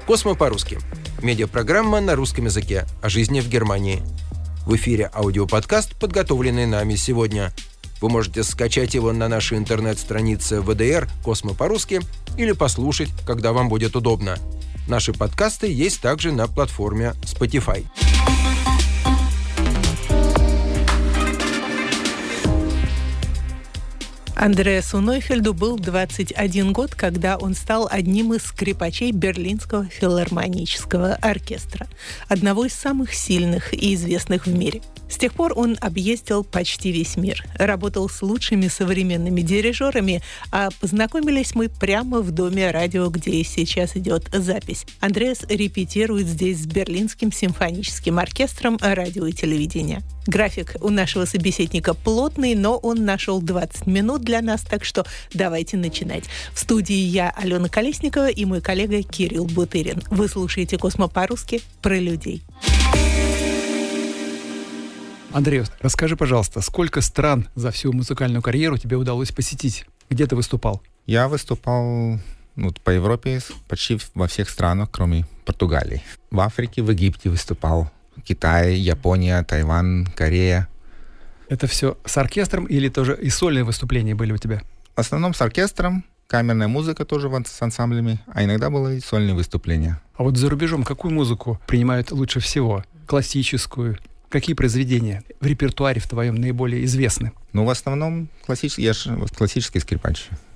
«Космо по-русски» – медиапрограмма на русском языке о жизни в Германии. В эфире аудиоподкаст, подготовленный нами сегодня. Вы можете скачать его на нашей интернет-странице ВДР «Космо по-русски» или послушать, когда вам будет удобно. Наши подкасты есть также на платформе Spotify. Андреасу Нойфельду был 21 год, когда он стал одним из скрипачей Берлинского филармонического оркестра, одного из самых сильных и известных в мире. С тех пор он объездил почти весь мир, работал с лучшими современными дирижерами, а познакомились мы прямо в доме радио, где сейчас идет запись. Андреас репетирует здесь с Берлинским симфоническим оркестром радио и телевидения. График у нашего собеседника плотный, но он нашел 20 минут для нас, так что давайте начинать. В студии я, Алена Колесникова, и мой коллега Кирилл Бутырин. Вы слушаете «Космо по-русски» про людей. Андрей, расскажи, пожалуйста, сколько стран за всю музыкальную карьеру тебе удалось посетить? Где ты выступал? Я выступал по Европе почти во всех странах, кроме Португалии. В Африке, в Египте выступал. Китай, Япония, Тайвань, Корея. Это все с оркестром или тоже и сольные выступления были у тебя? В основном с оркестром, камерная музыка тоже с ансамблями, а иногда было и сольные выступления. А вот за рубежом какую музыку принимают лучше всего? Классическую? Какие произведения в репертуаре в твоем наиболее известны? В основном классический, я же классический скрипач.